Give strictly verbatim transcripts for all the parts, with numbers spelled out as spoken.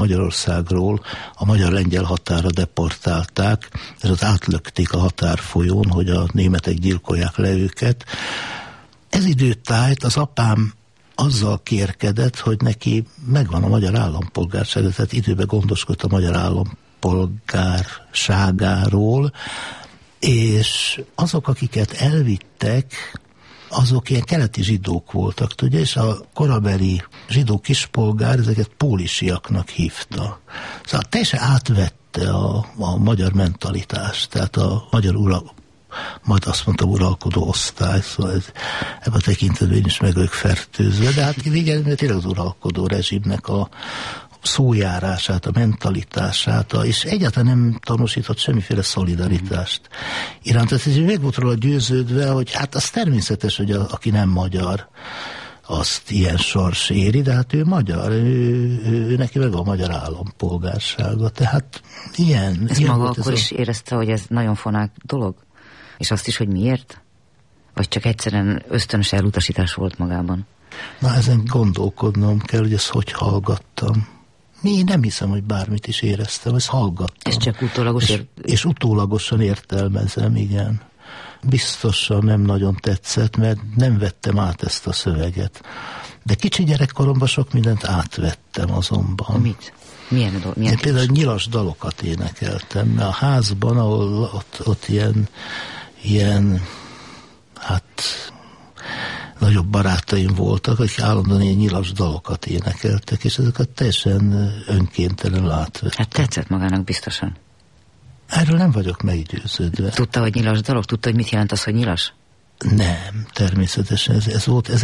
Magyarországról a magyar-lengyel határa deportálták, és ott átlökték a határfolyón, hogy a németek gyilkolják le őket. Ez időtájt az apám azzal kérkedett, hogy neki megvan a magyar állampolgárság, tehát időben gondoskodt a magyar állampolgárságáról, és azok, akiket elvittek, azok ilyen keleti zsidók voltak, tudja, és a korabeli zsidó kispolgár ezeket pólisiaknak hívta. Szóval teljesen átvette a, a magyar mentalitást, tehát a magyar ura, majd azt mondtam uralkodó osztály, szóval ez, ebben a tekintetben én is meg vagyok fertőzve, de hát végül tényleg az uralkodó rezsimnek a szójárását, a mentalitását, a, és egyáltalán nem tanúsított semmiféle szolidaritást iránt. Tehát meg volt róla győződve, hogy hát az természetes, hogy a, aki nem magyar, azt ilyen sors éri, de hát ő magyar, ő, ő, ő neki meg a magyar állampolgársága, tehát ilyen. Ezt ilyen maga akkor ez is a... érezte, hogy ez nagyon fonák dolog? És azt is, hogy miért? Vagy csak egyszerűen ösztönös elutasítás volt magában? Na, ezen gondolkodnom kell, hogy ezt hogy hallgattam. Mi nem hiszem, hogy bármit is éreztem, ezt hallgattam. Ez csak utólagos és, és utólagosan értelmezem, igen. Biztosan nem nagyon tetszett, mert nem vettem át ezt a szöveget. De kicsi gyerekkoromban sok mindent átvettem azonban. Mit? Milyen, do- milyen Én például nyilas dalokat énekeltem, mert a házban, ahol ott, ott ilyen, ilyen, hát nagyobb barátaim voltak, akik állandóan ilyen nyilas dalokat énekeltek, és ezeket teljesen önkéntelenül átvettem. Hát tetszett magának biztosan. Erről nem vagyok meggyőződve. Tudta, hogy nyilas dalok? Tudta, hogy mit jelent az, hogy nyilas? Nem, természetesen. Ez, ez volt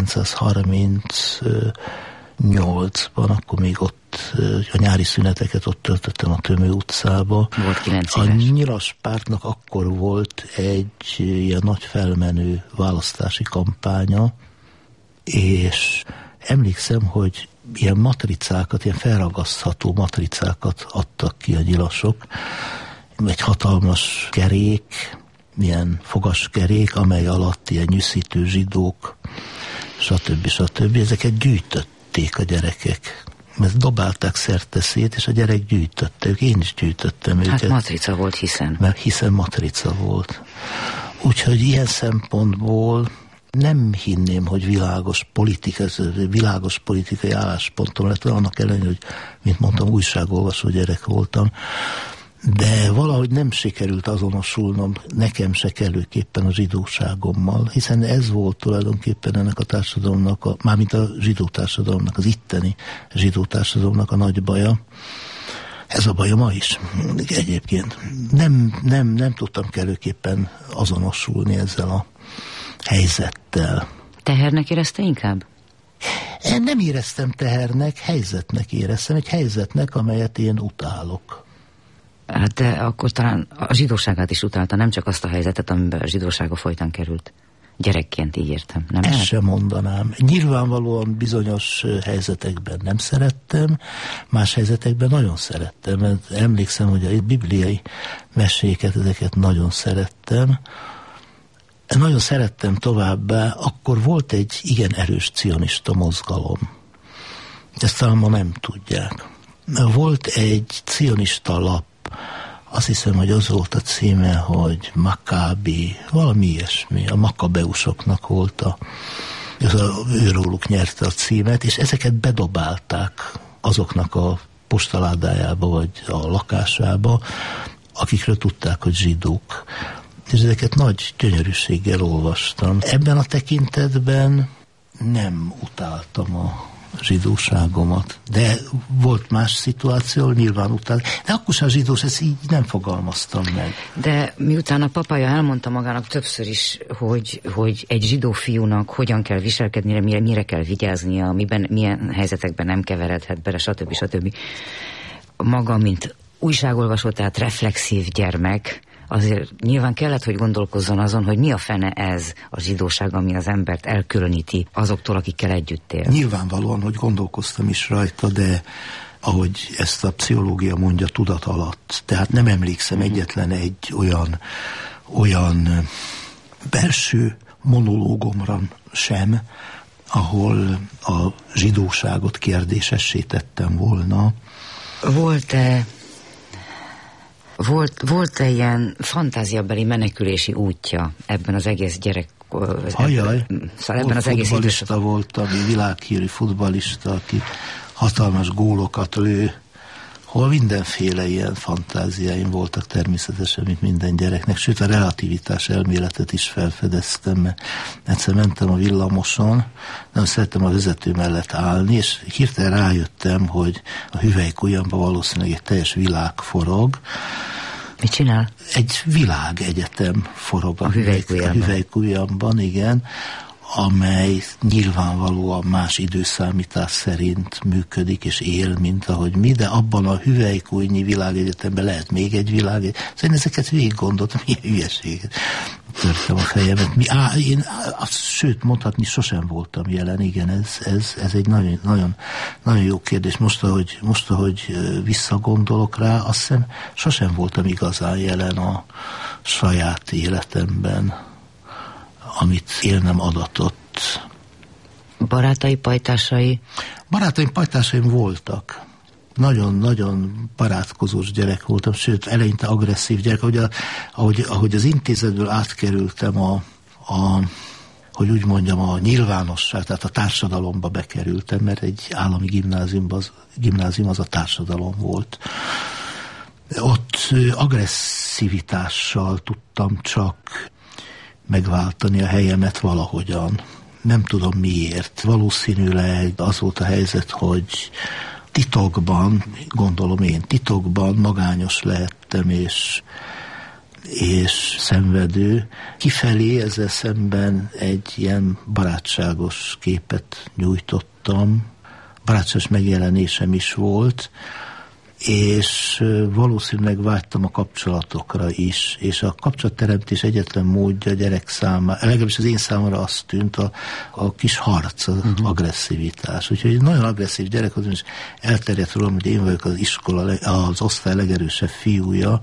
ezerkilencszázharmincnyolcban, akkor még ott a nyári szüneteket ott töltöttem a Tömő utcába. Volt kilenc éves. A éves. Nyilas pártnak akkor volt egy ilyen nagy felmenő választási kampánya, és emlékszem, hogy ilyen matricákat, ilyen felragasztható matricákat adtak ki a nyilasok. Egy hatalmas kerék, ilyen fogaskerék, amely alatt ilyen nyűszítő zsidók, stb. stb. Ezeket gyűjtötték a gyerekek. Mert dobálták szerteszét, és a gyerek gyűjtötte. Én is gyűjtöttem hát őket. Hát matrica volt, hiszen. Mert hiszen matrica volt. Úgyhogy ilyen szempontból nem hinném, hogy világos politika, világos politikai álláspontom lett, annak ellenére, hogy, mint mondtam, újságolvasó gyerek voltam, de valahogy nem sikerült azonosulnom nekem se kellőképpen a zsidóságommal, hiszen ez volt tulajdonképpen ennek a társadalomnak, a, mármint a zsidó társadalomnak, az itteni zsidó társadalomnak a nagy baja. Ez a baja ma is egyébként. Nem, nem, nem tudtam kellőképpen azonosulni ezzel a helyzettel. Tehernek érezte inkább? Én nem éreztem tehernek, helyzetnek éreztem, egy helyzetnek, amelyet én utálok. Hát de akkor talán a zsidóságát is utálta, nem csak azt a helyzetet, amiben a zsidósága folytán került. Gyerekként így értem, nem? Ezt sem mondanám. Nyilvánvalóan bizonyos helyzetekben nem szerettem, más helyzetekben nagyon szerettem. Mert emlékszem, hogy a bibliai meséket, ezeket nagyon szerettem. Nagyon szerettem továbbá, akkor volt egy igen erős cionista mozgalom. Ezt talán ma nem tudják. Volt egy cionista lap, azt hiszem, hogy az volt a címe, hogy Makábi, valami ilyesmi, a makabeusoknak volt a, az a, őróluk nyerte a címet, és ezeket bedobálták azoknak a postaládájába, vagy a lakásába, akikről tudták, hogy zsidók. És ezeket nagy gyönyörűséggel olvastam. Ebben a tekintetben nem utáltam a zsidóságomat, de volt más szituáció, nyilván utána. De akkor sem zsidós, ezt így nem fogalmaztam meg. De miután a papája elmondta magának többször is, hogy, hogy egy zsidó fiúnak hogyan kell viselkednie, mire, mire kell vigyáznia, miben, milyen helyzetekben nem keveredhet bele, stb. stb. Maga, mint újságolvasó, tehát reflexív gyermek, azért nyilván kellett, hogy gondolkozzon azon, hogy mi a fene ez a zsidóság, ami az embert elkülöníti azoktól, akikkel együtt él. Nyilvánvalóan, hogy gondolkoztam is rajta, de ahogy ezt a pszichológia mondja, tudat alatt. Tehát nem emlékszem mm-hmm. egyetlen egy olyan, olyan belső monológomra sem, ahol a zsidóságot kérdésessé tettem volna. Volt-e volt, volt-e ilyen fantáziabeli menekülési útja ebben az egész gyerek... Ajaj, szóval ebben az egész futballista voltam, világhírű futballista, aki hatalmas gólokat lő, hol mindenféle ilyen fantáziáim voltak természetesen, mint minden gyereknek, sőt a relativitás elméletet is felfedeztem, mert egyszer mentem a villamoson, nem szerettem a vezető mellett állni, és hirtelen rájöttem, hogy a hüvelykujjamban valószínűleg egy teljes világ forog. Mit csinál? Egy világegyetem forog a, a hüvelykujjamban. hüvelykujjamban, igen, amely nyilvánvalóan más időszámítás szerint működik és él, mint ahogy mi, de abban a hüvelykujjnyi világegyetemben lehet még egy világegyetem. Szóval ezeket végig gondoltam, milyen hülyeséget törtem a fejemet. Mi, á, én, á, sőt, mondhatni sosem voltam jelen, igen, ez, ez, ez egy nagyon, nagyon, nagyon jó kérdés. Most ahogy, most, ahogy visszagondolok rá, azt hiszem, sosem voltam igazán jelen a saját életemben, amit élnem adatott. Barátai, pajtásai? Barátaim, pajtásaim voltak. Nagyon-nagyon barátkozós gyerek voltam, sőt, eleinte agresszív gyerek. Ahogy, a, ahogy, ahogy az intézetből átkerültem a, a, hogy úgy mondjam, a nyilvánosság, tehát a társadalomba bekerültem, mert egy állami gimnázium az, gimnázium az a társadalom volt. Ott agresszivitással tudtam csak megváltani a helyemet valahogyan. Nem tudom miért. Valószínűleg az volt a helyzet, hogy titokban, gondolom én, titokban magányos lehettem, és, és szenvedő. Kifelé ezzel szemben egy ilyen barátságos képet nyújtottam. Barátságos megjelenésem is volt, és valószínűleg vágytam a kapcsolatokra is, és a kapcsolatteremtés egyetlen módja a gyerek számára, legalábbis az én számára azt tűnt a, a kis harc, az uh-huh. agresszivitás. Úgyhogy egy nagyon agresszív gyerek, az is elterjedt rólam, hogy én vagyok az iskola, az osztály legerősebb fiúja,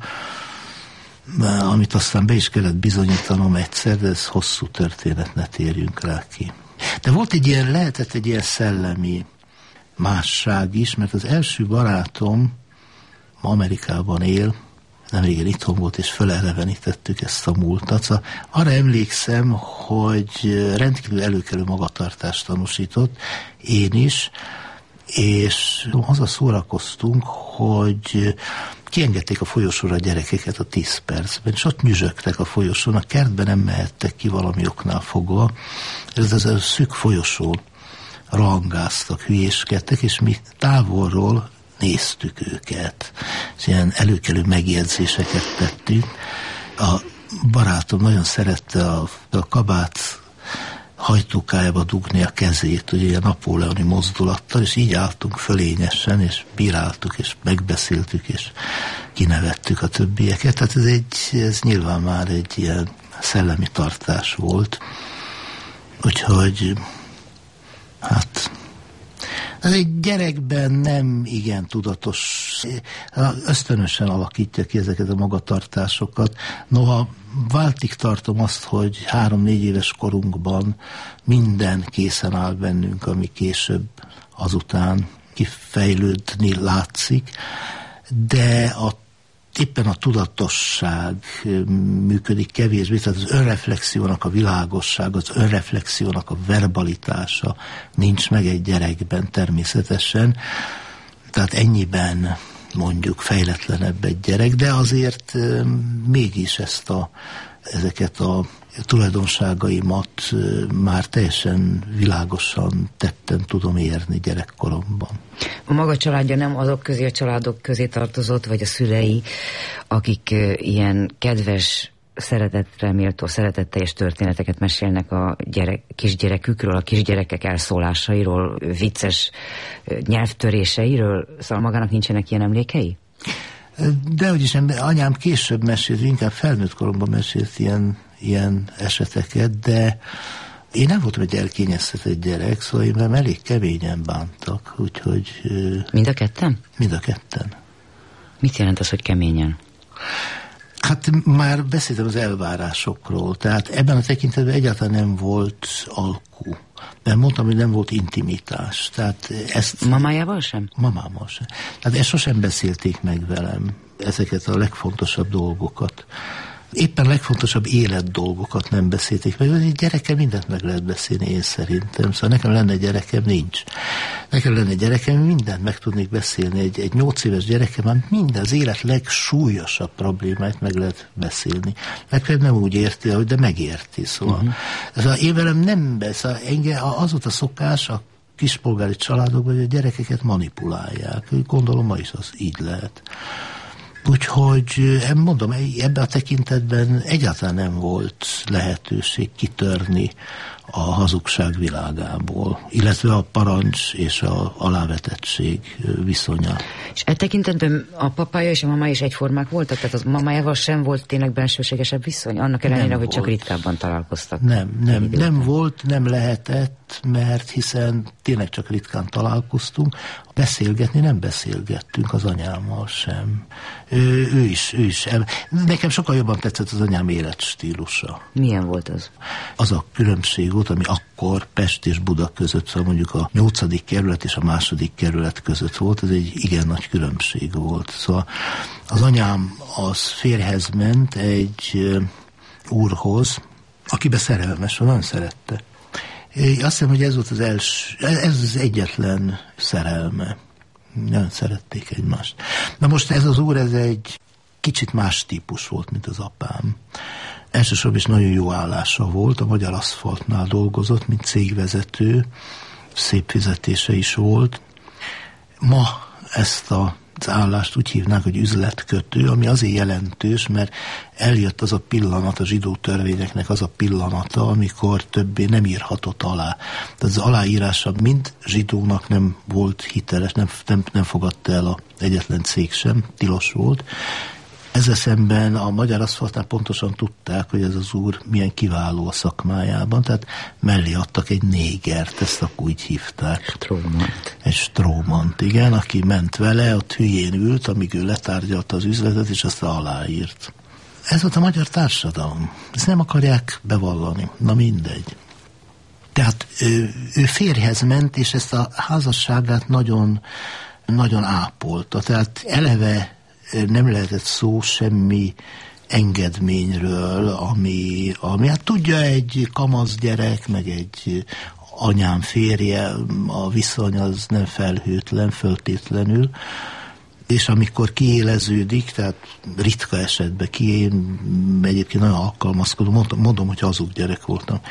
amit aztán be is kellett bizonyítanom egyszer, de ez hosszú történet, ne térjünk rá ki. De volt egy ilyen, lehetett egy ilyen szellemi másság is, mert az első barátom ma Amerikában él, nem régen itthon volt, és fölelevenítettük ezt a múltat. Szóval arra emlékszem, hogy rendkívül előkelő magatartást tanúsított, én is, és haza szórakoztunk, hogy kiengedték a folyosóra a gyerekeket a tíz percben, és ott nyüzsögtek a folyosón, a kertben nem mehettek ki valami oknál fogva. Ez az a szűk folyosón rangáztak, hülyéskedtek, és mi távolról néztük őket. És ilyen előkelő megjegyzéseket tettünk. A barátom nagyon szerette a, a kabát hajtókájába dugni a kezét, ugye ilyen napóleoni mozdulattal, és így álltunk fölényesen, és bíráltuk, és megbeszéltük, és kinevettük a többieket. Tehát ez, egy, ez nyilván már egy ilyen szellemi tartás volt. Úgyhogy hát ez egy gyerekben nem igen tudatos, ösztönösen alakítja ki ezeket a magatartásokat. Noha váltig tartom azt, hogy három-négy éves korunkban minden készen áll bennünk, ami később azután kifejlődni látszik, de a éppen a tudatosság működik kevésbé, tehát az önreflexiónak a világosság, az önreflexiónak a verbalitása nincs meg egy gyerekben természetesen, tehát ennyiben mondjuk fejletlenebb egy gyerek, de azért mégis ezt a, ezeket a tulajdonságaimat már teljesen világosan tetten tudom érni gyerekkoromban. A maga családja nem azok közé, a családok közé tartozott, vagy a szülei, akik ilyen kedves, szeretetre méltó, szeretetteljes történeteket mesélnek a gyerek, kisgyerekükről, a kisgyerekek elszólásairól, vicces nyelvtöréseiről, szóval magának nincsenek ilyen emlékei? Dehogy is nem, de anyám később mesélt, inkább felnőtt koromban mesélt ilyen, ilyen eseteket, de én nem voltam egy elkényeztetett gyerek, szóval én nem elég keményen bántak, úgyhogy... Mind a ketten? Mind a ketten. Mit jelent az, hogy keményen? Hát már beszéltem az elvárásokról, tehát ebben a tekintetben egyáltalán nem volt alkú. Mert mondtam, hogy nem volt intimitás. Tehát ezt, mamájával sem? Mamámmal sem. Tehát ezt sosem beszélték meg velem, ezeket a legfontosabb dolgokat. Éppen legfontosabb élet dolgokat nem beszélték meg. Egy gyerekkel mindent meg lehet beszélni, én szerintem. Szóval nekem lenne gyerekem, nincs. Nekem lenne gyerekem, mindent meg tudnék beszélni. Egy, egy nyolc éves gyerekem, már minden az élet legsúlyosabb problémáit meg lehet beszélni. Legfeljebb nem úgy érti, hogy de megérti. Szóval, uh-huh. szóval én velem nem beszél. Engem az volt a szokás a kispolgári családokban, hogy a gyerekeket manipulálják. Gondolom ma is az így lehet. Úgyhogy mondom, ebben a tekintetben egyáltalán nem volt lehetőség kitörni a hazugság világából, illetve a parancs és a alávetettség viszonya. És e tekintetben a papája és a mamája is egyformák voltak? Tehát az mamájával sem volt tényleg bensőségesebb viszony? Annak ellenére, hogy csak ritkábban találkoztak? Nem, nem, nem volt, nem lehetett, mert hiszen tényleg csak ritkán találkoztunk. Beszélgetni nem beszélgettünk az anyámmal sem. Ő, ő is, ő is. Nekem sokkal jobban tetszett az anyám életstílusa. Milyen volt az? Az a különbség volt, ami akkor Pest és Buda között, szóval mondjuk a nyolcadik kerület és a második kerület között volt, ez egy igen nagy különbség volt. Szóval az anyám az férjhez ment egy úrhoz, akibe szerelmes, nagyon szerette. Én azt hiszem, hogy ez volt az első, ez az egyetlen szerelme. Nagyon szerették egymást. Na most ez az úr, ez egy kicsit más típus volt, mint az apám. Elsősorban is nagyon jó állása volt, a Magyar Aszfaltnál dolgozott, mint cégvezető, szép fizetése is volt. Ma ezt a az állást úgy hívnák, hogy üzletkötő, ami azért jelentős, mert eljött az a pillanat, a zsidó törvényeknek az a pillanata, amikor többé nem írhatott alá. Tehát az aláírása mind zsidónak nem volt hiteles, nem, nem, nem fogadta el a egyetlen cég sem, tilos volt. Ezzel szemben a Magyar Aszfaltnál pontosan tudták, hogy ez az úr milyen kiváló a szakmájában, tehát mellé adtak egy négert, ezt akkor úgy hívták. Strómant. Egy strómant, igen, aki ment vele, ott hülyén ült, amíg ő letárgyalta az üzletet, és azt aláírt. Ez volt a magyar társadalom. Ezt nem akarják bevallani. Na mindegy. Tehát ő, ő férjhez ment, és ezt a házasságát nagyon, nagyon ápolta. Tehát eleve nem lehetett szó semmi engedményről, ami, ami hát tudja, egy kamasz gyerek, meg egy anyám férje, a viszony az nem felhőtlen, föltétlenül, és amikor kiéleződik, tehát ritka esetben ki, én egyébként nagyon alkalmazkodom, mondom, mondom, hogy hazug gyerek voltam,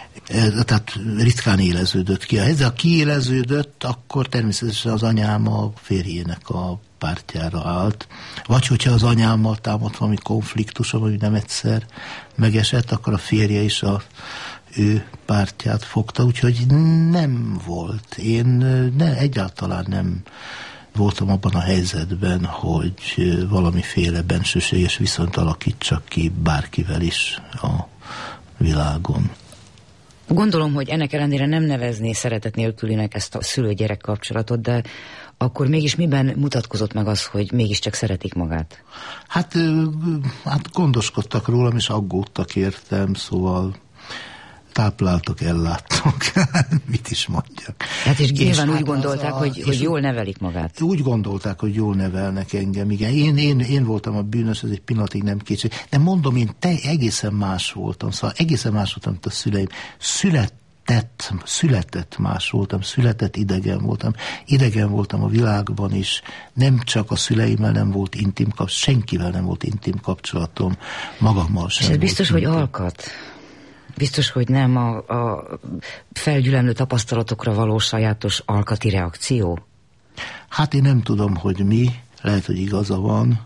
tehát ritkán éleződött ki. De ha kiéleződött, akkor természetesen az anyám a férjének a pártjára állt. Vagy hogyha az anyámmal támadt valami konfliktus, ami nem egyszer megesett, akkor a férje is a ő pártját fogta, úgyhogy nem volt. Én ne, egyáltalán nem voltam abban a helyzetben, hogy valamiféle bensőséges viszonyt alakítsak ki bárkivel is a világon. Gondolom, hogy ennek ellenére nem nevezné szeretet nélkülinek ezt a szülő-gyerek kapcsolatot, de akkor mégis miben mutatkozott meg az, hogy mégiscsak szeretik magát? Hát, hát gondoskodtak rólam, és aggódtak értem, szóval tápláltak, elláttak, mit is mondjak. Hát és nyilván úgy hát gondolták, a, hogy, hogy jól nevelik magát. Úgy gondolták, hogy jól nevelnek engem, igen. Én, én, én voltam a bűnös, ez egy pillanatig nem kétség. De mondom, én te egészen más voltam, szóval egészen más voltam, mint a szüleim. Született, született más voltam, született idegen voltam. Idegen voltam a világban is. Nem csak a szüleimmel nem volt intim kapcsolatom, senkivel nem volt intim kapcsolatom, magammal sem. És ez biztos, hogy intim. alkat. Biztos, hogy nem a, a felgyülemlő tapasztalatokra való sajátos alkati reakció? Hát én nem tudom, hogy mi, lehet, hogy igaza van,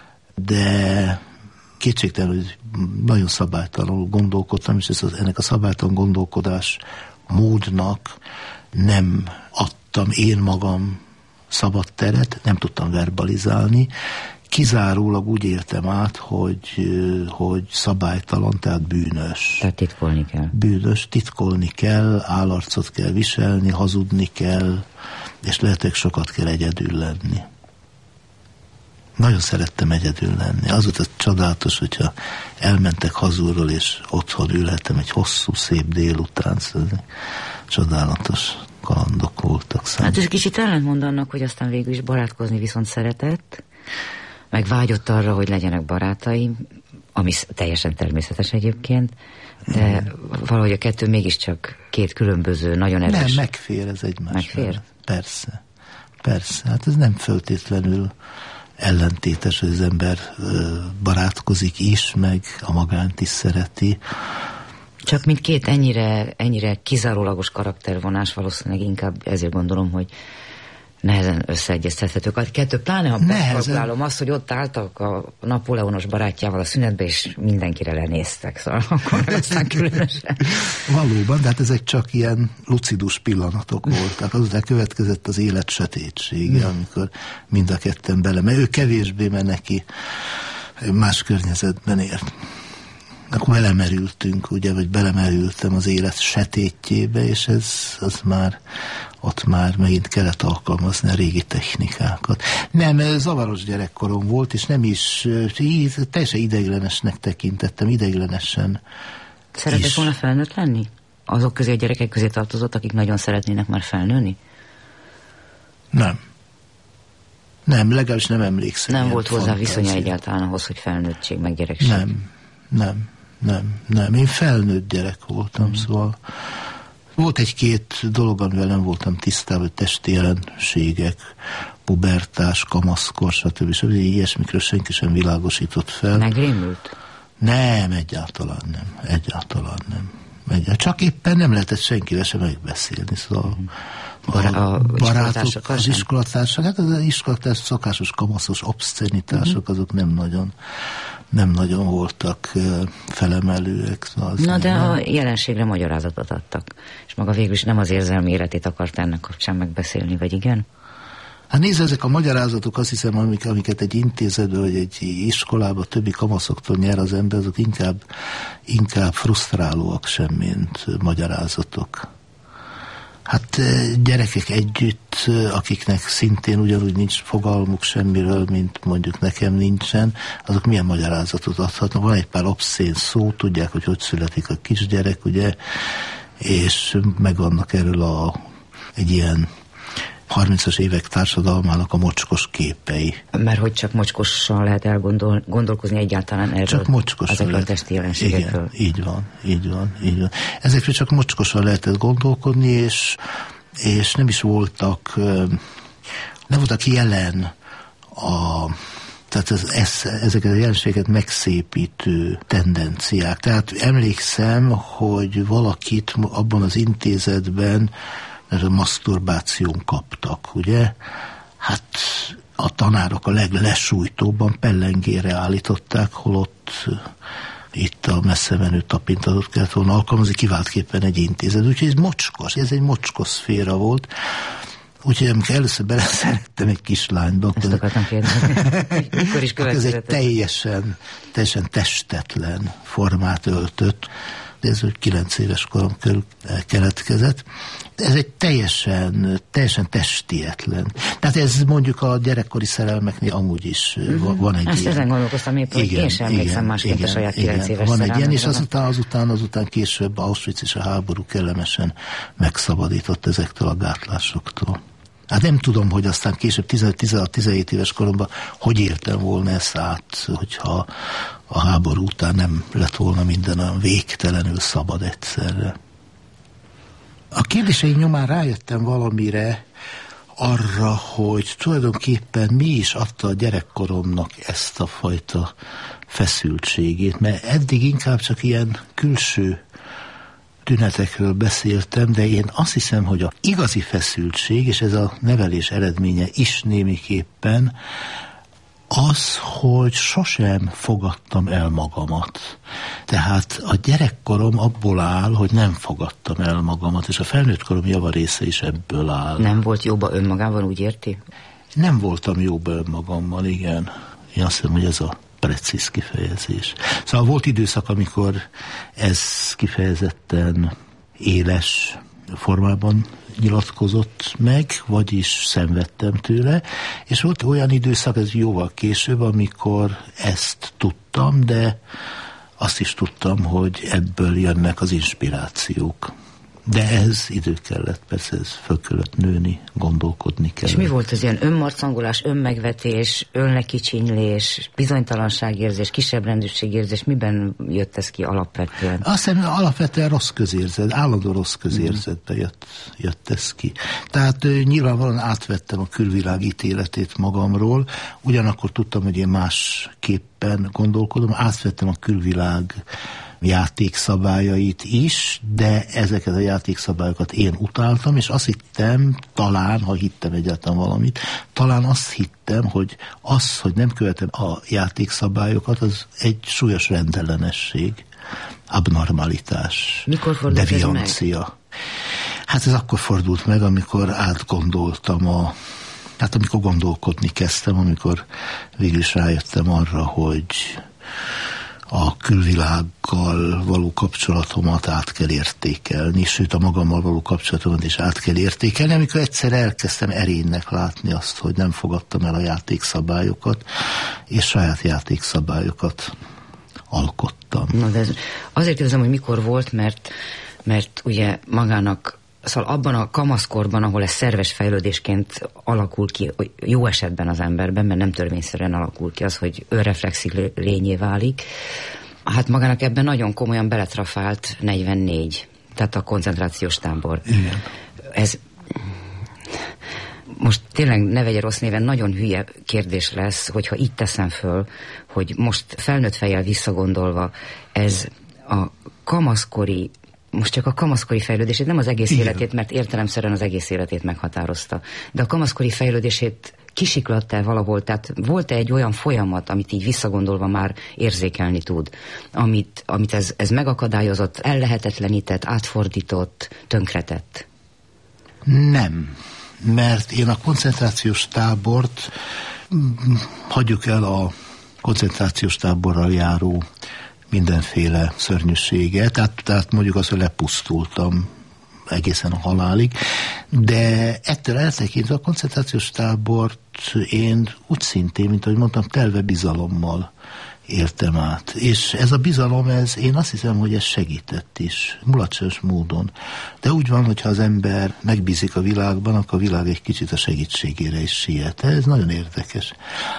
de kétségtelen, hogy nagyon szabálytalanul gondolkodtam, és ez az, ennek a szabálytalan gondolkodás módnak nem adtam én magam szabad teret, nem tudtam verbalizálni, kizárólag úgy értem át, hogy, hogy szabálytalan, tehát bűnös. Tehát titkolni kell. Bűnös, titkolni kell, állarcot kell viselni, hazudni kell, és lehetőleg sokat kell egyedül lenni. Nagyon szerettem egyedül lenni. Az volt a csodálatos, hogyha elmentek hazulról, és otthon ülhettem egy hosszú, szép délután. Csodálatos kalandok voltak számomra. Hát ez kicsit ellentmond annak, hogy aztán végül is barátkozni viszont szeretett, meg vágyott arra, hogy legyenek barátaim, ami teljesen természetes egyébként, de mm. valahogy a kettő mégiscsak két különböző, nagyon erős. Nem, megfér ez egymás. Megfér? Persze. Persze. Hát ez nem feltétlenül ellentétes, hogy az ember barátkozik is, meg a magánt is szereti. Csak mint két ennyire, ennyire kizárólagos karaktervonás, valószínűleg inkább ezért gondolom, hogy nehezen összeegyeztethetők. A kettő, pláne ha kalkulálom azt, hogy ott álltak a napóleonos barátjával a szünetbe, és mindenkire lenéztek, szóval akkor aztán különösen. Valóban, de hát ezek csak ilyen lucidus pillanatok voltak. Azután következett az élet sötétsége, hmm. amikor mind a ketten bele, mert ő kevésbé, mert neki más környezetben ért. Akkor belemerültünk, ugye, vagy belemerültem az élet sötétjébe, és ez az már, ott már megint kellett alkalmazni a régi technikákat. Nem, zavaros gyerekkorom volt, és nem is, így, teljesen ideiglenesnek tekintettem, ideiglenesen. Szeretett volna felnőtt lenni? Azok közé, a gyerekek közé tartozott, akik nagyon szeretnének már felnőni? Nem. Nem, legalábbis nem emlékszem. Nem volt hozzá viszonya egyáltalán ahhoz, hogy felnőttség meg gyerekség? Nem, nem. Nem, nem. Én felnőtt gyerek voltam, mm. szóval volt egy-két dolog, amivel nem voltam tisztában, testi jelenségek, pubertás, kamaszkor, stb. stb. Ilyesmikről senki sem világosított fel. Megrémült? Nem, egyáltalán nem. Egyáltalán nem. Egyáltalán. Csak éppen nem lehetett senkivel sem megbeszélni, szóval mm. a, a barátok, az iskolatársak, hát az iskolatársak, szakásos, kamaszos obszcenitások, mm. azok nem nagyon nem nagyon voltak felemelőek. Az Na de nem. A jelenségre magyarázatot adtak, és maga végül is nem az érzelmi életét akart ennek kapcsán megbeszélni, vagy igen? Hát nézd, ezek a magyarázatok, azt hiszem, amik, amiket egy intézetből, vagy egy iskolába többi kamaszoktól nyer az ember, azok inkább, inkább frusztrálóak sem, mint magyarázatok. Hát gyerekek együtt, akiknek szintén ugyanúgy nincs fogalmuk semmiről, mint mondjuk nekem nincsen, azok milyen magyarázatot adhatnak? Van egy pár obszén szó, tudják, hogy hogy születik a kisgyerek, ugye, és megvannak erről a, egy ilyen harmincas évek társadalmának a mocskos képei. Mert hogy csak mocskossal lehet elgondolkozni egyáltalán erről? Csak mocskosan lehet. A testi jelenségekről. Igen, így van, így van, így van. Ezekről csak mocskosan lehetett gondolkodni, és, és nem is voltak, nem voltak jelen a, tehát ez, ez, ezeket a jelenségeket megszépítő tendenciák. Tehát emlékszem, hogy valakit abban az intézetben mert a maszturbáción kaptak, ugye? Hát a tanárok a leglesújtóbban pellengére állították, holott itt a messze menő tapintatot kellett volna alkalmazni, kiváltképpen egy intézet. Úgyhogy ez mocskos, ez egy mocskos szféra volt. Úgyhogy amikor először beleszerettem egy kislányba, ezt akartam kérdezni. Mikor is következett? Ez egy teljesen, teljesen testetlen formát öltött. Ez kilenc éves korom körül keletkezett. Ez egy teljesen, teljesen testietlen. Tehát ez mondjuk a gyerekkori szerelmeknél amúgy is uh-huh. van egy Ezt ilyen. Ezen gondolkoztam épp, hogy én sem emlékszem másként a saját kilenc éves van egy ilyen, és azután, azután, azután később Auschwitz és a háború kellemesen megszabadított ezektől a gátlásoktól. Hát nem tudom, hogy aztán később tizenhat-tizenhét éves koromban hogy értem volna ezt át, hogyha a háború után nem lett volna minden olyan végtelenül szabad egyszerre. A kérdéseim nyomán rájöttem valamire, arra, hogy tulajdonképpen mi is adta a gyerekkoromnak ezt a fajta feszültségét, mert eddig inkább csak ilyen külső tünetekről beszéltem, de én azt hiszem, hogy a igazi feszültség, és ez a nevelés eredménye is némiképpen, az, hogy sosem fogadtam el magamat. Tehát a gyerekkorom abból áll, hogy nem fogadtam el magamat, és a felnőttkorom javarésze is ebből áll. Nem volt jóba önmagával, úgy érti? Nem voltam jóba önmagammal, igen. Én azt hiszem, hogy ez a precíz kifejezés. Szóval volt időszak, amikor ez kifejezetten éles formában nyilatkozott meg, vagyis szenvedtem tőle, és volt olyan időszak, ez jóval később, amikor ezt tudtam, de azt is tudtam, hogy ebből jönnek az inspirációk. De ez idő kellett, persze ez föl kellett nőni, gondolkodni kellett. És mi volt az ilyen önmarcangolás, önmegvetés, önlekicsinylés, bizonytalanságérzés, kisebbrendűségérzés, miben jött ez ki alapvetően? Azt hiszem, alapvetően rossz közérzet, állandó rossz közérzetbe jött, jött ez ki. Tehát nyilvánvalóan átvettem a külvilág ítéletét magamról, ugyanakkor tudtam, hogy én másképpen gondolkodom, átvettem a külvilág játékszabályait is, de ezeket a játékszabályokat én utáltam, és azt hittem, talán, ha hittem egyáltalán valamit, talán azt hittem, hogy az, hogy nem követem a játékszabályokat, az egy súlyos rendellenesség, abnormalitás, mikor fordult deviancia. Ez meg? Hát ez akkor fordult meg, amikor átgondoltam a hát amikor gondolkodni kezdtem, amikor végül is rájöttem arra, hogy a külvilággal való kapcsolatomat át kell értékelni, sőt a magammal való kapcsolatomat is át kell értékelni, amikor egyszer elkezdtem erénynek látni azt, hogy nem fogadtam el a játékszabályokat, és saját játékszabályokat alkottam. Na de ez, azért kérdezem, hogy mikor volt, mert, mert ugye magának, szóval abban a kamaszkorban, ahol ez szerves fejlődésként alakul ki, jó esetben az emberben, mert nem törvényszerűen alakul ki az, hogy önreflexi lényé válik, hát magának ebben nagyon komolyan beletrafált negyvennégy, tehát a koncentrációs tábor. Igen. Ez most tényleg ne vegye rossz néven, nagyon hülye kérdés lesz, hogyha így teszem föl, hogy most felnőtt fejjel visszagondolva, ez a kamaszkori, most csak a kamaszkori fejlődését, nem az egész Igen. életét, mert értelemszerűen az egész életét meghatározta, de a kamaszkori fejlődését kisiklatta valahol, tehát volt-e egy olyan folyamat, amit így visszagondolva már érzékelni tud, amit, amit ez, ez megakadályozott, ellehetetlenített, átfordított, tönkretett? Nem, mert én a koncentrációs tábort, hagyjuk el a koncentrációs táborral járó mindenféle szörnyűséget, tehát, tehát mondjuk azt, hogy lepusztultam egészen a halálig, de ettől eltekintve a koncentrációs tábort én úgy szintén, mint ahogy mondtam, telve bizalommal éltem át. És ez a bizalom, ez, én azt hiszem, hogy ez segített is, mulatságos módon. De úgy van, hogyha az ember megbízik a világban, akkor a világ egy kicsit a segítségére is siet. Ez nagyon érdekes.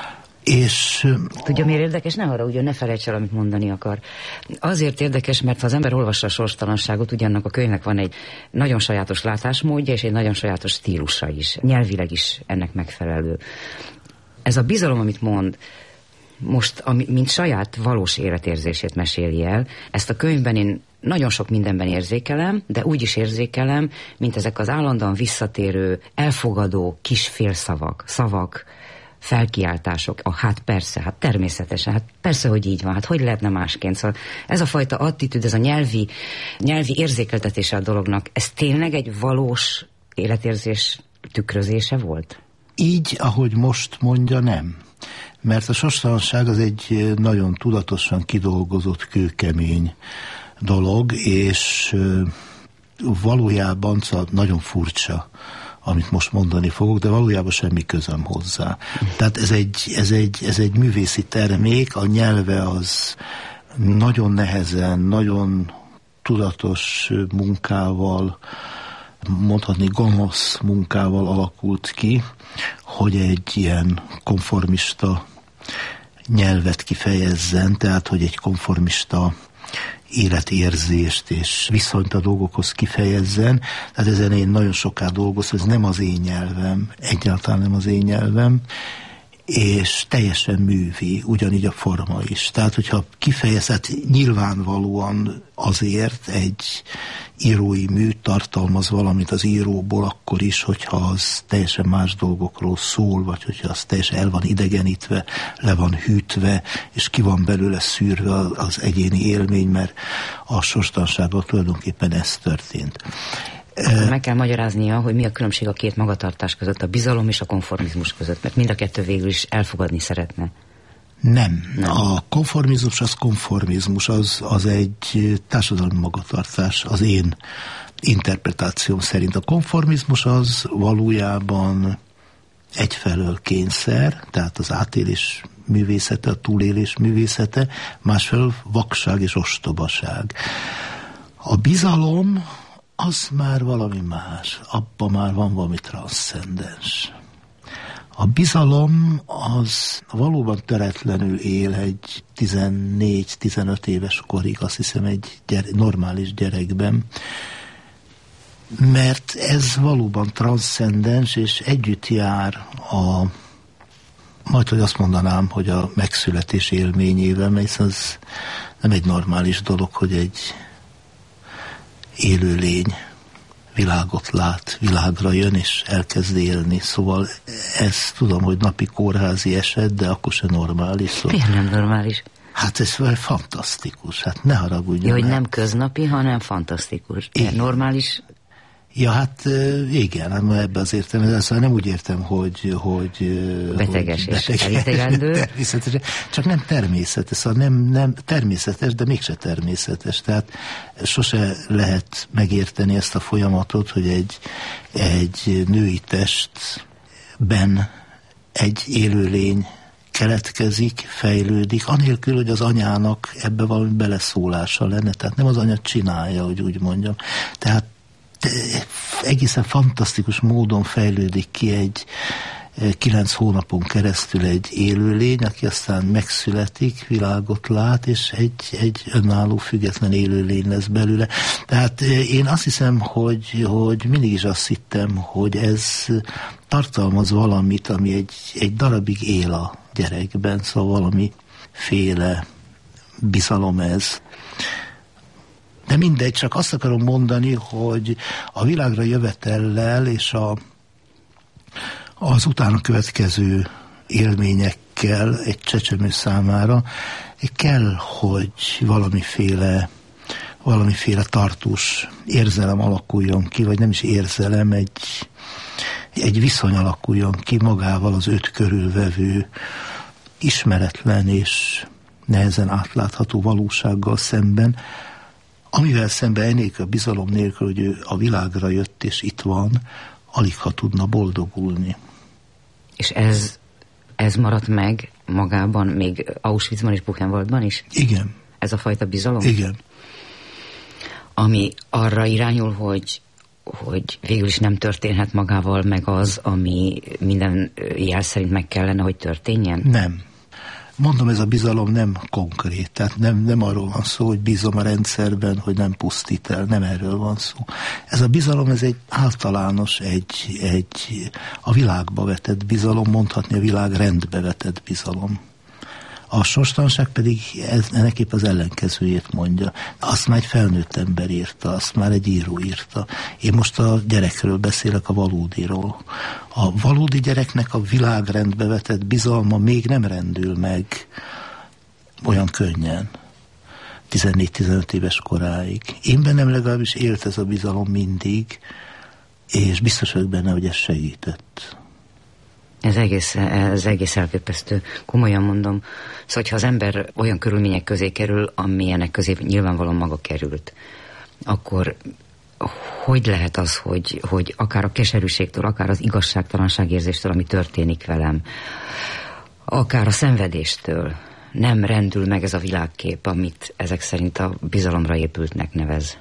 És tudja, miért érdekes? Ne arra, ugye ne felejts el, amit mondani akar. Azért érdekes, mert ha az ember olvassa a sorstalanságot, ugye annak a könyvnek van egy nagyon sajátos látásmódja, és egy nagyon sajátos stílusa is. Nyelvileg is ennek megfelelő. Ez a bizalom, amit mond, most, ami, mint saját valós életérzését meséli el, ezt a könyvben én nagyon sok mindenben érzékelem, de úgy is érzékelem, mint ezek az állandóan visszatérő, elfogadó kis félszavak, szavak, felkiáltások, a hát persze, hát természetesen, hát persze, hogy így van, hát hogy lehetne másként. Szóval ez a fajta attitűd, ez a nyelvi, nyelvi érzékeltetése a dolognak, ez tényleg egy valós életérzés tükrözése volt? Így, ahogy most mondja, nem. Mert a sorstalanság az egy nagyon tudatosan kidolgozott, kőkemény dolog, és valójában szóval nagyon furcsa, amit most mondani fogok, de valójában semmi közöm hozzá. Tehát ez egy, ez egy, ez egy művészi termék, a nyelve az nagyon nehezen, nagyon tudatos munkával, mondhatni gonosz munkával alakult ki, hogy egy ilyen konformista nyelvet kifejezzen, tehát hogy egy konformista életérzést és viszonyt a dolgokhoz kifejezzen. Tehát ezen én nagyon soká dolgoztam, ez nem az én nyelvem, egyáltalán nem az én nyelvem, és teljesen művi, ugyanígy a forma is. Tehát, hogyha kifejezett nyilvánvalóan azért egy írói mű tartalmaz valamit az íróból, akkor is, hogyha az teljesen más dolgokról szól, vagy hogyha az teljesen el van idegenítve, le van hűtve, és ki van belőle szűrve az egyéni élmény, mert a sorstalansággal tulajdonképpen ez történt. Meg kell magyaráznia, hogy mi a különbség a két magatartás között, a bizalom és a konformizmus között, mert mind a kettő végül is elfogadni szeretne. Nem. Nem. A konformizmus az konformizmus, az, az egy társadalmi magatartás, az én interpretációm szerint. A konformizmus az valójában egyfelől kényszer, tehát az átélés művészete, a túlélés művészete, másfelől vakság és ostobaság. A bizalom az már valami más, abban már van valami transzcendens. A bizalom az valóban töretlenül él egy tizennégy-tizenöt éves korig, azt hiszem egy gyere, normális gyerekben, mert ez valóban transzcendens, és együtt jár a, majd hogy azt mondanám, hogy a megszületés élményével, mert ez nem egy normális dolog, hogy egy élőlény világot lát, világra jön és elkezd élni. Szóval ez tudom, hogy napi kórházi eset, de akkor se normális. Szóval... Miért nem normális? Hát ez fantasztikus, hát ne haragudjon. Ja, hogy nem köznapi, hanem fantasztikus. De normális... Ja, hát igen, hát ebben az értelemben, szóval nem úgy értem, hogy... hogy beteges hogy és elitegendő. Természetesen, csak nem természetes, szóval nem, nem természetes, de mégse természetes. Tehát sose lehet megérteni ezt a folyamatot, hogy egy, egy női testben egy élőlény keletkezik, fejlődik, anélkül, hogy az anyának ebbe valami beleszólása lenne. Tehát nem az anya csinálja, hogy úgy mondjam. Tehát egészen fantasztikus módon fejlődik ki egy kilenc hónapon keresztül egy élőlény, aki aztán megszületik, világot lát, és egy, egy önálló, független élőlény lesz belőle. Tehát én azt hiszem, hogy, hogy mindig is azt hittem, hogy ez tartalmaz valamit, ami egy, egy darabig él a gyerekben, szóval valamiféle bizalom ez. De mindegy, csak azt akarom mondani, hogy a világra jövetellel és a, az utána következő élményekkel egy csecsemő számára kell, hogy valamiféle, valamiféle tartós érzelem alakuljon ki, vagy nem is érzelem, egy, egy viszony alakuljon ki magával az őt körülvevő ismeretlen és nehezen átlátható valósággal szemben, amivel szemben enélkül a bizalom nélkül, hogy ő a világra jött és itt van, alig ha tudna boldogulni. És ez, ez maradt meg magában még Auschwitzban és Buchenwaldban is? Igen. Ez a fajta bizalom? Igen. Ami arra irányul, hogy, hogy végül is nem történhet magával meg az, ami minden jel szerint meg kellene, hogy történjen? Nem. Mondom, ez a bizalom nem konkrét, tehát nem, nem arról van szó, hogy bízom a rendszerben, hogy nem pusztít el, nem erről van szó. Ez a bizalom, ez egy általános, egy, egy a világba vetett bizalom, mondhatni a világ rendbe vetett bizalom. A sorstalanság pedig ez, ennek épp az ellenkezőjét mondja. Azt már egy felnőtt ember írta, azt már egy író írta. Én most a gyerekről beszélek, a valódiról. A valódi gyereknek a világrendbe vetett bizalma még nem rendül meg olyan könnyen. tizennégy-tizenöt éves koráig. Én bennem legalábbis élt ez a bizalom mindig, és biztos vagyok benne, hogy ez segített. Ez egész, ez egész elképesztő. Komolyan mondom. Szóval, ha az ember olyan körülmények közé kerül, amilyenek közé nyilvánvalóan maga került, akkor hogy lehet az, hogy, hogy akár a keserűségtől, akár az igazságtalanságérzéstől, ami történik velem, akár a szenvedéstől nem rendül meg ez a világkép, amit ezek szerint a bizalomra épültnek nevez?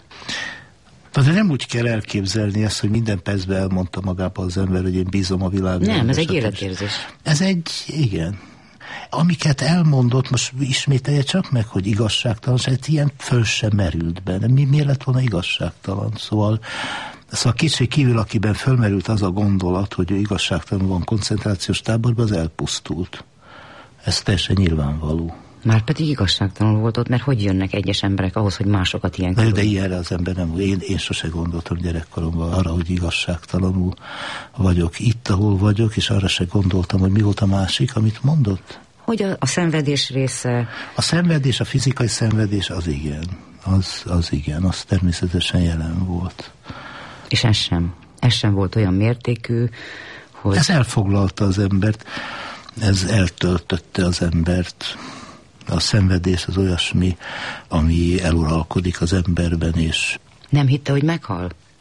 De nem úgy kell elképzelni ezt, hogy minden percben elmondta magába az ember, hogy én bízom a világban. Nem, ez egy életérzés. Ez egy, igen. Amiket elmondott, most ismételje csak meg, hogy igazságtalan, ez ilyen föl sem merült benne. Mi, miért lett volna igazságtalan? Szóval, szóval kétség kívül, akiben fölmerült az a gondolat, hogy ő igazságtalan van koncentrációs táborban, az elpusztult. Ez teljesen nyilvánvaló. Már pedig igazságtalanul volt ott, mert hogy jönnek egyes emberek ahhoz, hogy másokat ilyen körül? De ilyenre az ember nem. Én, én sose gondoltam gyerekkoromban arra, hogy igazságtalanul vagyok itt, ahol vagyok, és arra se gondoltam, hogy mi volt a másik, amit mondott. Hogy a, a szenvedés része... A szenvedés, a fizikai szenvedés, az igen. Az, az igen, az természetesen jelen volt. És ez sem. Ez sem volt olyan mértékű, hogy... Ez elfoglalta az embert, ez eltöltötte az embert. A szenvedés az olyasmi, ami eluralkodik az emberben, és... Nem hitte, hogy meghal?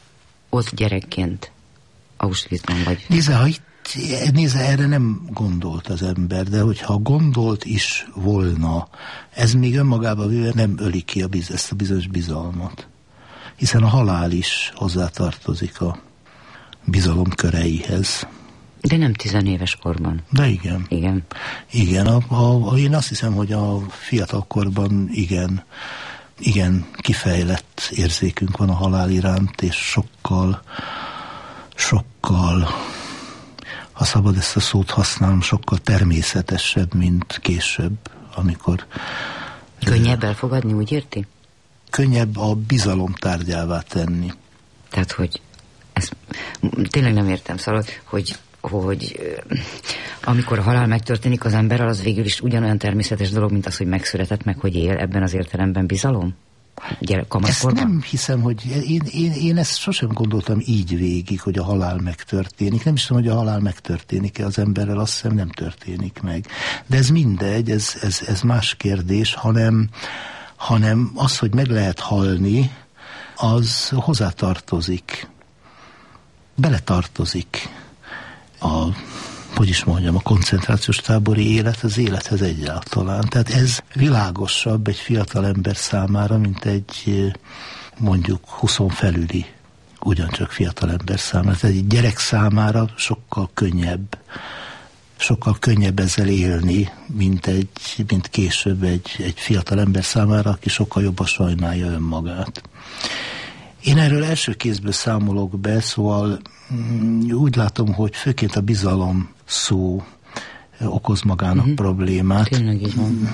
ott gyerekként Auschwitzban vagy? Nézze, ha itt, nézze, erre nem gondolt az ember, de hogyha gondolt is volna, ez még önmagában véve nem öli ki a biz, ezt a bizonyos bizalmat. Hiszen a halál is hozzátartozik a bizalom köreihez. De nem tizenéves korban. De igen. Igen. Igen, a, a, a, én azt hiszem, hogy a fiatalkorban igen, igen kifejlett érzékünk van a halál iránt, és sokkal, sokkal, ha szabad ezt a szót használnom, sokkal természetesebb, mint később, amikor... Könnyebb elfogadni, úgy érti? Könnyebb a bizalom tárgyává tenni. Tehát, hogy ezt tényleg nem értem, szóval, hogy, hogy amikor a halál megtörténik az emberrel, az végül is ugyanolyan természetes dolog, mint az, hogy megszületett, meg hogy él, ebben az értelemben bizalom? Ezt nem hiszem, hogy én, én, én ezt sosem gondoltam így végig, hogy a halál megtörténik. Nem is tudom, hogy a halál megtörténik-e az emberrel, azt hiszem nem történik meg. De ez mindegy, ez, ez, ez más kérdés, hanem, hanem az, hogy meg lehet halni, az hozzátartozik. Beletartozik a, hogy is mondjam, a koncentrációs tábori élet az élethez egyáltalán. Tehát ez világosabb egy fiatal ember számára, mint egy mondjuk huszon felüli, ugyancsak fiatal ember számára. Tehát egy gyerek számára sokkal könnyebb, sokkal könnyebb ezzel élni, mint, egy, mint később egy, egy fiatal ember számára, aki sokkal jobban sajnálja önmagát. Én erről első kézből számolok be, szóval úgy látom, hogy főként a bizalom szó okoz magának uh-huh. problémát. Tényleg így van.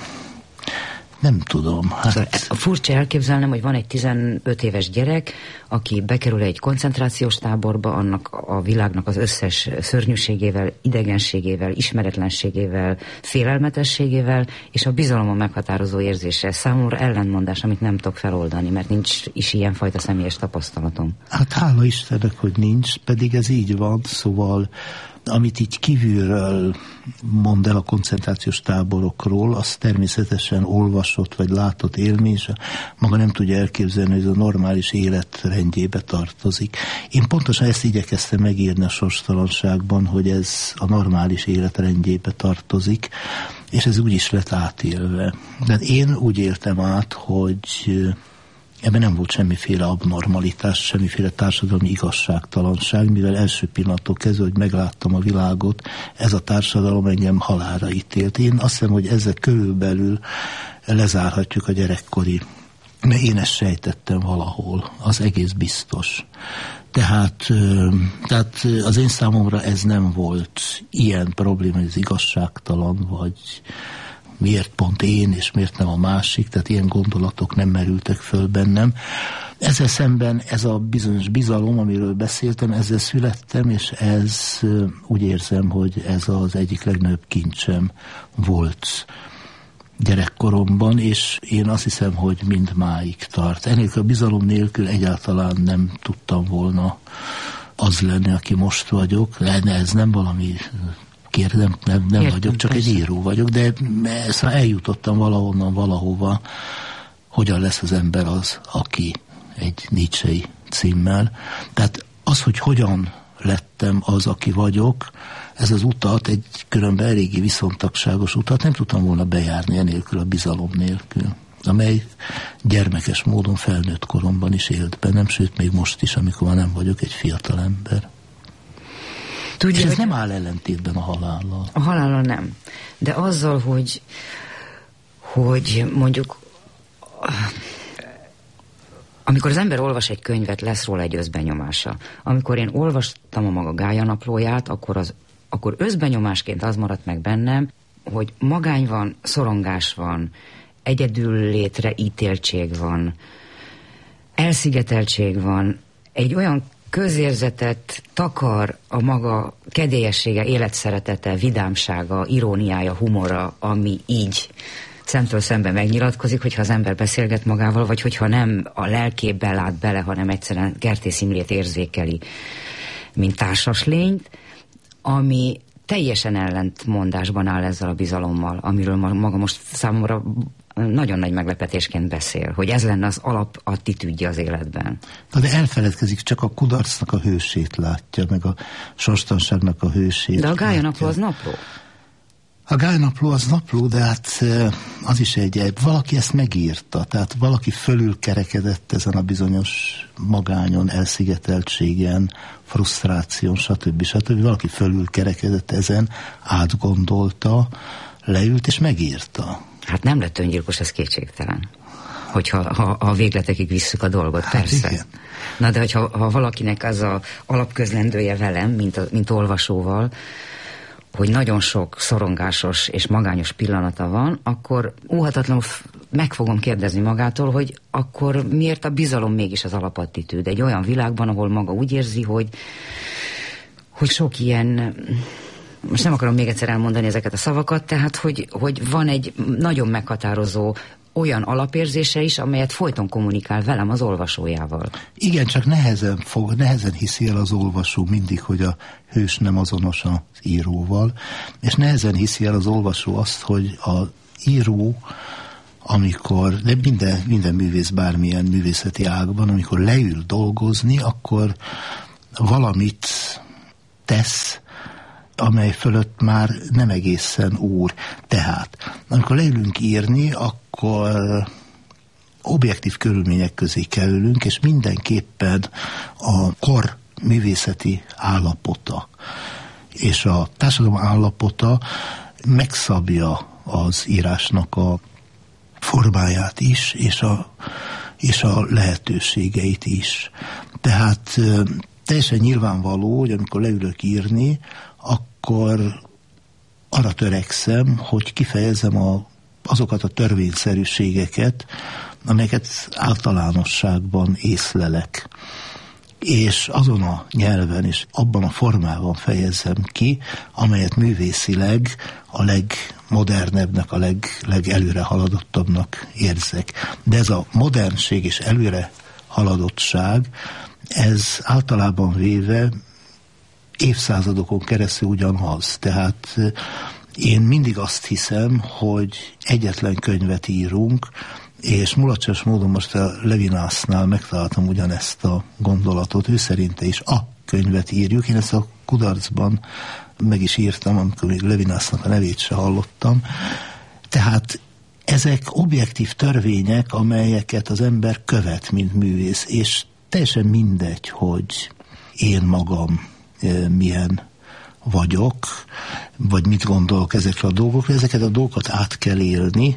Nem tudom. Hát... Szóval furcsa elképzelnem, hogy van egy tizenöt éves gyerek, aki bekerül egy koncentrációs táborba, annak a világnak az összes szörnyűségével, idegenségével, ismeretlenségével, félelmetességével, és a bizalomon meghatározó érzése. Számomra ellentmondás, amit nem tudok feloldani, mert nincs is ilyenfajta személyes tapasztalatom. Hát hála Istennek, hogy nincs, pedig ez így van, szóval amit így kívülről mond el a koncentrációs táborokról, az természetesen olvasott vagy látott élmény, és maga nem tudja elképzelni, hogy ez a normális életrendjébe tartozik. Én pontosan ezt igyekeztem megírni a sorstalanságban, hogy ez a normális életrendjébe tartozik, és ez úgy is lett átélve. De én úgy éltem át, hogy ebben nem volt semmiféle abnormalitás, semmiféle társadalmi igazságtalanság, mivel első pillanattól kezdve, hogy megláttam a világot, ez a társadalom engem halálra ítélt. Én azt hiszem, hogy ezzel körülbelül lezárhatjuk a gyerekkori, mert én ezt sejtettem valahol, az egész biztos. Tehát, tehát az én számomra ez nem volt ilyen probléma, hogy ez igazságtalan, vagy miért pont én, és miért nem a másik, tehát ilyen gondolatok nem merültek föl bennem. Ezzel szemben ez a bizonyos bizalom, amiről beszéltem, ezzel születtem, és ez úgy érzem, hogy ez az egyik legnagyobb kincsem volt gyerekkoromban, és én azt hiszem, hogy mindmáig tart. Enélkül a bizalom nélkül egyáltalán nem tudtam volna az lenni, aki most vagyok. Lenne ez nem valami... Kérdem, nem, nem Értem, vagyok, csak persze. Egy író vagyok, de szóval eljutottam valahonnan, valahova, hogyan lesz az ember az, aki egy Nietzschei címmel. Tehát az, hogy hogyan lettem az, aki vagyok, ez az utat, egy különben eléggé viszontagságos utat nem tudtam volna bejárni enélkül, a bizalom nélkül, amely gyermekes módon felnőtt koromban is élt bennem, sőt még most is, amikor már nem vagyok egy fiatal ember. Tudja, és ez nem áll ellentétben a halállal. A halállal nem. De azzal, hogy, hogy mondjuk amikor az ember olvas egy könyvet, lesz róla egy összbenyomása. Amikor én olvastam a maga Gája naplóját, akkor, az, akkor összbenyomásként az maradt meg bennem, hogy magány van, szorongás van, egyedül létre ítéltség van, elszigeteltség van, egy olyan közérzetet takar a maga kedélyessége, életszeretete, vidámsága, iróniája, humora, ami így szemtől szemben megnyilatkozik, hogyha az ember beszélget magával, vagy hogyha nem a lelkébe lát bele, hanem egyszerűen Kertész Imrét érzékeli, mint társas lényt, ami teljesen ellentmondásban áll ezzel a bizalommal, amiről maga most számomra nagyon nagy meglepetésként beszél, hogy ez lenne az alapattitűdje az életben. Na de elfeledkezik, csak a kudarcnak a hősét látja, meg a sorstanságnak a hősét. De a Gályanapló az napló. A Gályanapló az napló, de hát az is egy, valaki ezt megírta, tehát valaki fölülkerekedett ezen a bizonyos magányon, elszigeteltségen, frusztráción, stb. stb. Valaki fölülkerekedett ezen, átgondolta, leült és megírta. Hát nem lett öngyilkos, ez kétségtelen. Hogyha ha, ha végletekig visszük a dolgot, hát persze. Igen. Na de hogyha ha valakinek az a alapközlendője velem, mint, a, mint olvasóval, hogy nagyon sok szorongásos és magányos pillanata van, akkor óhatatlanul meg fogom kérdezni magától, hogy akkor miért a bizalom mégis az alapattitűd egy olyan világban, ahol maga úgy érzi, hogy, hogy sok ilyen, most nem akarom még egyszer elmondani ezeket a szavakat, tehát hogy, hogy van egy nagyon meghatározó olyan alapérzése is, amelyet folyton kommunikál velem az olvasójával. Igen, csak nehezen, fog, nehezen hiszi el az olvasó mindig, hogy a hős nem azonos az íróval, és nehezen hiszi el az olvasó azt, hogy az író, amikor, de minden, minden művész bármilyen művészeti ágban, amikor leül dolgozni, akkor valamit tesz, amely fölött már nem egészen úr. Tehát, amikor leülünk írni, akkor objektív körülmények közé kerülünk, és mindenképpen a kor művészeti állapota és a társadalom állapota megszabja az írásnak a formáját is, és a, és a lehetőségeit is. Tehát teljesen nyilvánvaló, hogy amikor leülök írni, akkor arra törekszem, hogy kifejezzem a, azokat a törvényszerűségeket, amelyeket általánosságban észlelek. És azon a nyelven és abban a formában fejezzem ki, amelyet művészileg a legmodernebbnek, a leg, legelőre haladottabbnak érzek. De ez a modernség és előre haladottság, ez általában véve évszázadokon keresztül ugyanaz. Tehát én mindig azt hiszem, hogy egyetlen könyvet írunk, és mulatságos módon most a Levinasnál megtaláltam ugyanezt a gondolatot, ő szerinte is a könyvet írjuk. Én ezt a Kudarcban meg is írtam, amikor még Levinasnak a nevét se hallottam. Tehát ezek objektív törvények, amelyeket az ember követ, mint művész, és teljesen mindegy, hogy én magam milyen vagyok, vagy mit gondolok ezekről a dolgokról, ezeket a dolgokat át kell élni,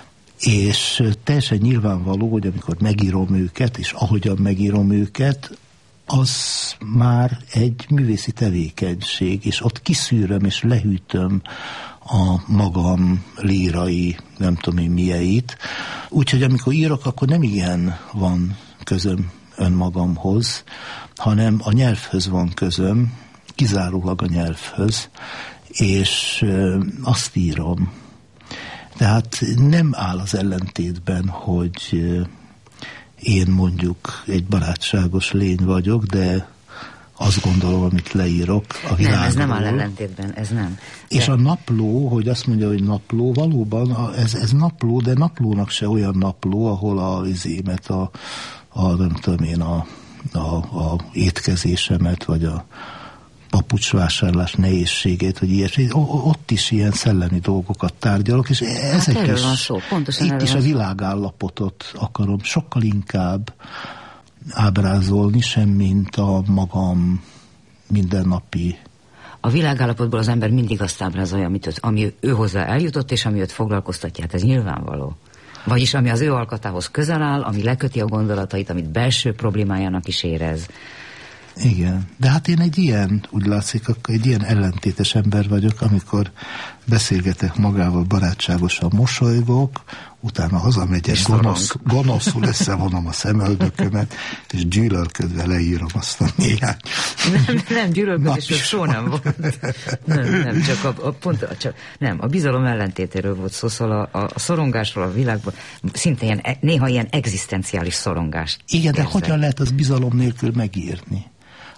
és teljesen nyilvánvaló, hogy amikor megírom őket, és ahogyan megírom őket, az már egy művészi tevékenység, és ott kiszűröm és lehűtöm a magam lírai, nem tudom én milyeit. Úgyhogy amikor írok, akkor nem igen van közöm önmagamhoz, hanem a nyelvhöz van közöm, kizárólag a nyelvhöz, és azt írom. Tehát nem áll az ellentétben, hogy én mondjuk egy barátságos lény vagyok, de azt gondolom, amit leírok a világról. Nem, ez nem áll ellentétben, ez nem. De... És a napló, hogy azt mondja, hogy napló, valóban ez, ez napló, de naplónak se olyan napló, ahol a izémet, a, a nem tudom én, a, a, a étkezésemet, vagy a papucsvásárlás nehézségét, vagy ilyesmi, ott is ilyen szellemi dolgokat tárgyalok, és ezek hát is, van szó. Pontosan itt is a világállapotot akarom sokkal inkább ábrázolni, semmint a magam mindennapi. A világállapotból az ember mindig azt ábrázolja, amit ő, ami ő hozzá eljutott, és ami őt foglalkoztatja, hát ez nyilvánvaló. Vagyis ami az ő alkatához közel áll, ami leköti a gondolatait, amit belső problémájának is érez. Igen, de hát én egy ilyen, úgy látszik, egy ilyen ellentétes ember vagyok, amikor beszélgetek magával, barátságosan mosolygok, utána hazamegyek, gonosz, gonoszul összevonom a szemöldökömet, és gyűlölködve leírom azt a néhány. Nem, nem gyűlölködésről soha nem volt. Nem, nem, csak a, a pont, csak, nem, a bizalom ellentétéről volt szó, szóval a, a, a szorongásról a világban, szinte ilyen, néha ilyen egzisztenciális szorongást. Igen, de érzek. hogyan lehet az bizalom nélkül megírni?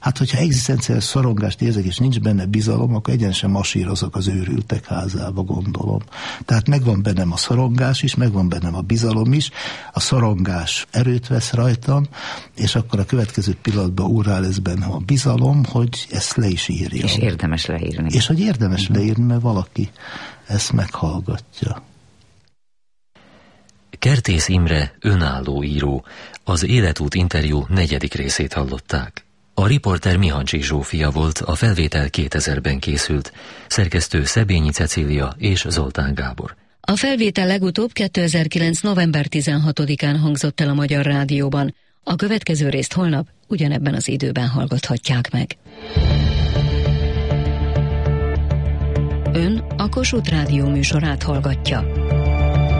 Hát, hogyha egzisztenciális szorongást érzek, és nincs benne bizalom, akkor egyenesen masírozok az őrültek házába, gondolom. Tehát megvan bennem a szorongás is, megvan bennem a bizalom is, a szorongás erőt vesz rajtam, és akkor a következő pillanatban úrrá lesz bennem a bizalom, hogy ezt le is írja. És érdemes leírni. És hogy érdemes uh-huh. leírni, mert valaki ezt meghallgatja. Kertész Imre önálló író. Az Életút interjú negyedik részét hallották. A riporter Mihancsi Zsófia volt, a felvétel kétezerben készült. Szerkesztő Szebényi Cecília és Zoltán Gábor. A felvétel legutóbb kétezer-kilenc november tizenhatodikán hangzott el a Magyar Rádióban. A következő részt holnap ugyanebben az időben hallgathatják meg. Ön a Kossuth Rádió műsorát hallgatja.